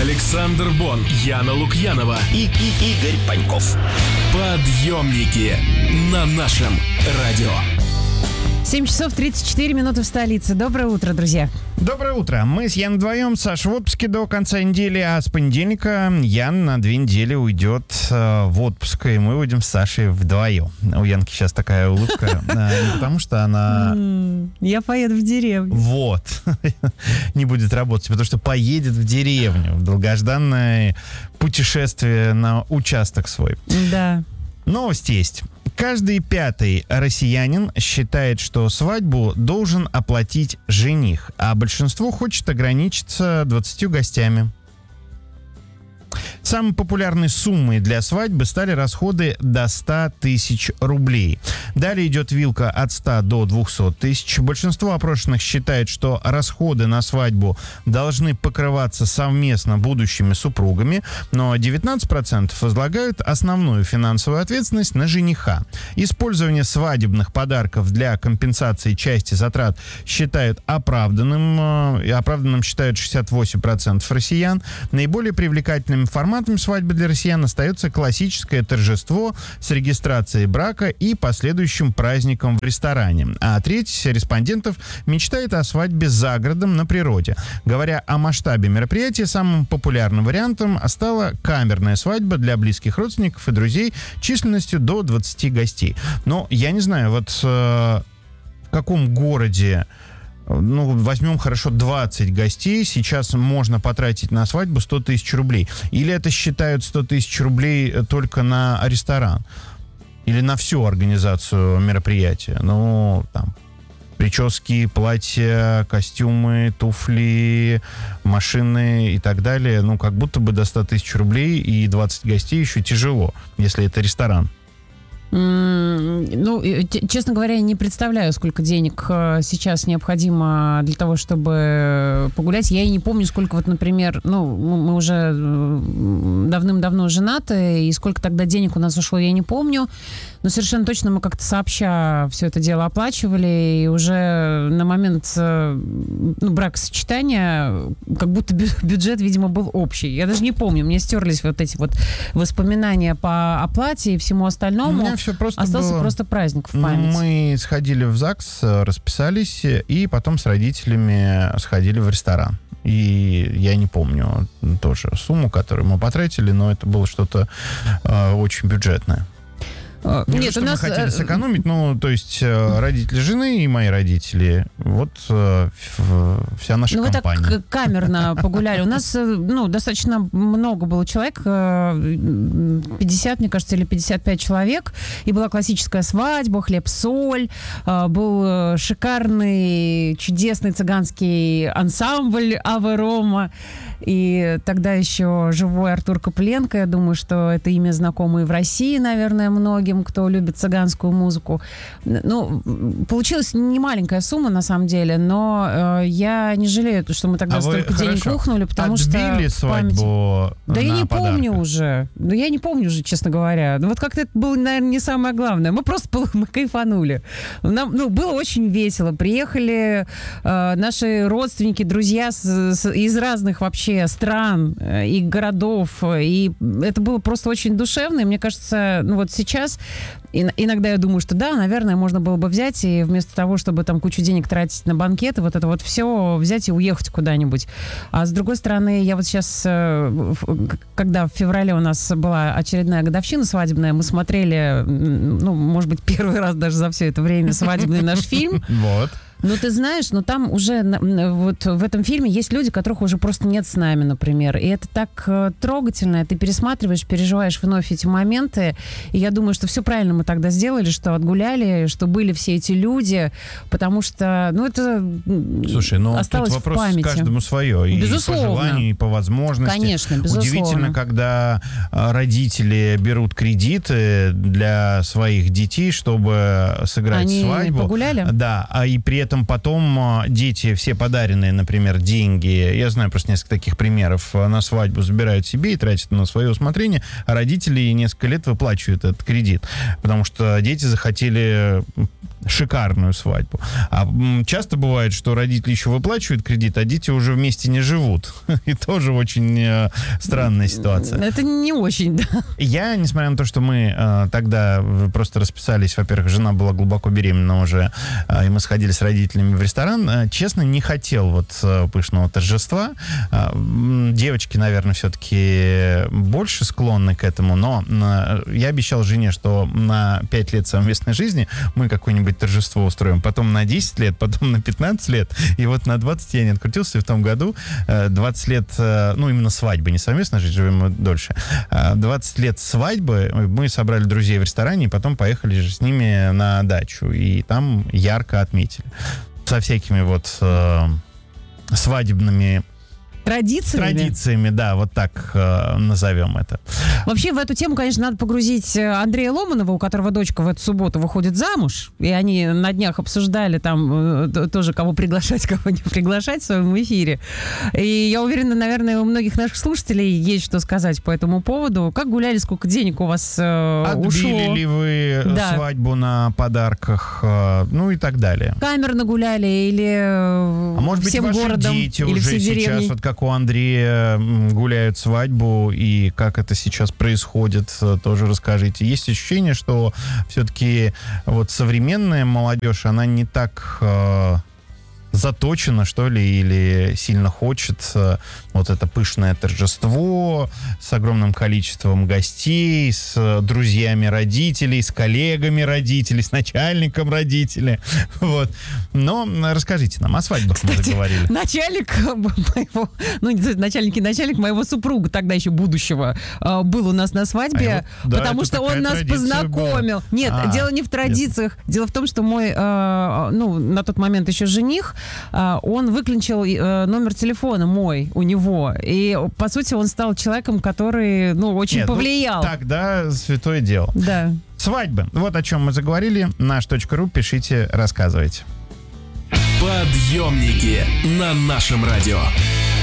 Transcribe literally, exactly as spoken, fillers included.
Александр Бон, Яна Лукьянова и, и Игорь Паньков. Подъемники на нашем радио. семь часов тридцать четыре минуты в столице. Доброе утро, друзья. Доброе утро. Мы с Ян вдвоем. Саша в отпуске до конца недели, а с понедельника Ян на две недели уйдет э, в отпуск, и мы уйдем с Сашей вдвоем. У Янки сейчас такая улыбка, не потому что она... Я поеду в деревню. Вот. Не будет работать, потому что поедет в деревню. В долгожданное путешествие на участок свой. Да. Новость есть. Каждый пятый россиянин считает, что свадьбу должен оплатить жених, а большинство хочет ограничиться двадцатью гостями. Самой популярной суммой для свадьбы стали расходы до ста тысяч рублей. Далее идет вилка от ста до двухсот тысяч. Большинство опрошенных считает, что расходы на свадьбу должны покрываться совместно будущими супругами, но девятнадцать процентов возлагают основную финансовую ответственность на жениха. Использование свадебных подарков для компенсации части затрат считают оправданным. И оправданным считают шестьдесят восемь процентов россиян. Наиболее привлекательным форматом свадьбы для россиян остается классическое торжество с регистрацией брака и последующим праздником в ресторане. А треть респондентов мечтает о свадьбе за городом на природе. Говоря о масштабе мероприятия, самым популярным вариантом стала камерная свадьба для близких родственников и друзей численностью до двадцати гостей. Но я не знаю, вот э, в каком городе, ну, возьмем, хорошо, двадцать гостей, сейчас можно потратить на свадьбу сто тысяч рублей. Или это считают сто тысяч рублей только на ресторан? Или на всю организацию мероприятия? Ну, там, прически, платья, костюмы, туфли, машины и так далее. Ну, как будто бы до ста тысяч рублей и двадцать гостей еще тяжело, если это ресторан. Ну, честно говоря, я не представляю, сколько денег сейчас необходимо для того, чтобы погулять. Я и не помню, сколько вот, например, ну, мы уже давным-давно женаты, и сколько тогда денег у нас ушло, я не помню. Но совершенно точно мы как-то сообща все это дело оплачивали, и уже на момент ну, бракосочетания как будто бюджет, видимо, был общий. Я даже не помню, мне стерлись вот эти вот воспоминания по оплате и всему остальному. Все просто Остался было... просто праздник в памяти. Мы сходили в ЗАГС, расписались, и потом с родителями сходили в ресторан. И я не помню тоже сумму, которую мы потратили, но это было что-то э, очень бюджетное. Не Нет, то, что у нас... мы хотели сэкономить, ну, то есть родители жены и мои родители, вот э, вся наша ну, компания. Ну, вы так камерно погуляли. У нас, ну, достаточно много было человек, пятьдесят, мне кажется, или пятьдесят пять человек, и была классическая свадьба, хлеб-соль, был шикарный, чудесный цыганский ансамбль «Аве Рома», и тогда еще живой Артур Копыленко, я думаю, что это имя знакомо и в России, наверное, многим, кто любит цыганскую музыку. Ну, получилась не маленькая сумма, на самом деле, но э, я не жалею, что мы тогда а столько денег хорошо. ухнули, потому Отбили что... свадьбу Да я не подарках. помню уже. Да я не помню уже, честно говоря. Ну, вот как-то это было, наверное, не самое главное. Мы просто мы кайфанули. Нам, ну, было очень весело. Приехали э, наши родственники, друзья с, с, из разных вообще стран и городов, и это было просто очень душевно, и мне кажется, ну вот сейчас иногда я думаю, что да, наверное, можно было бы взять и вместо того, чтобы там кучу денег тратить на банкеты, вот это вот все взять и уехать куда-нибудь. А с другой стороны, я вот сейчас, когда в феврале у нас была очередная годовщина свадебная, мы смотрели, ну, может быть, первый раз даже за все это время свадебный наш фильм. Вот. Ну, ты знаешь, ну там уже вот в этом фильме есть люди, которых уже просто нет с нами, например. И это так э, трогательно. Ты пересматриваешь, переживаешь вновь эти моменты. И я думаю, что все правильно мы тогда сделали, что отгуляли, что были все эти люди, потому что, ну, это Слушай, ну, осталось тут вопрос в памяти. Каждому свое. И безусловно. по желанию, и по возможности. Конечно, безусловно. Удивительно, когда родители берут кредиты для своих детей, чтобы сыграть Они свадьбу. Они погуляли? Да, а и при этом потом дети, все подаренные, например, деньги, я знаю просто несколько таких примеров, на свадьбу забирают себе и тратят на свое усмотрение, а родители несколько лет выплачивают этот кредит, потому что дети захотели шикарную свадьбу. А м, часто бывает, что родители еще выплачивают кредит, а дети уже вместе не живут. И тоже очень э, странная ситуация. Это не очень, да. Я, несмотря на то, что мы э, тогда просто расписались, во-первых, жена была глубоко беременна уже, э, и мы сходили с родителями в ресторан, э, честно, не хотел вот э, пышного торжества. Э, девочки, наверное, все-таки больше склонны к этому, но э, я обещал жене, что на пять лет совместной жизни мы какое-нибудь торжество устроим, потом на десять лет, потом на пятнадцать лет, и вот на двадцать я не открутился, и в том году э, двадцать лет, э, ну, именно свадьбы, не совместно жить, живем мы дольше, э, двадцать лет свадьбы, мы собрали друзей в ресторане, и потом поехали же с ними на дачу, и там ярко отметили. Со всякими вот э, свадебными Традициями? Традициями, да, вот так э, назовем это. Вообще в эту тему, конечно, надо погрузить Андрея Ломанова, у которого дочка в эту субботу выходит замуж, и они на днях обсуждали там э, тоже, кого приглашать, кого не приглашать в своем эфире. И я уверена, наверное, у многих наших слушателей есть что сказать по этому поводу. Как гуляли, сколько денег у вас э, Отбили ушло? ли вы Да. свадьбу на подарках, э, ну и так далее. Камерно гуляли или э, А может быть, всем ваши городом, дети или уже всей сейчас, деревней? вот как у Андрея, м, гуляют свадьбу, и как это сейчас происходит, э, тоже расскажите. Есть ощущение, что все-таки вот современная молодежь, она не так э, заточена, что ли, или сильно хочет э, вот это пышное торжество с огромным количеством гостей, с э, друзьями родителей, с коллегами родителей, с начальником родителей. Вот. Но м, расскажите нам о свадьбах, мы Кстати, же говорили. начальник моего, ну, не знаю, начальник и начальник моего супруга, тогда еще будущего, э, был у нас на свадьбе, А, вот, да, потому это что такая он нас традиция познакомил. была. Нет, А, дело не в традициях. Дело в том, что мой, э, ну, на тот момент еще жених, э, он выключил э, номер телефона мой у него. И, по сути, он стал человеком, который, ну, очень Нет, ну, повлиял. тогда святое дело. Да. Свадьбы. Вот о чем мы заговорили. Наш.ру. Пишите, рассказывайте. Подъемники на нашем радио.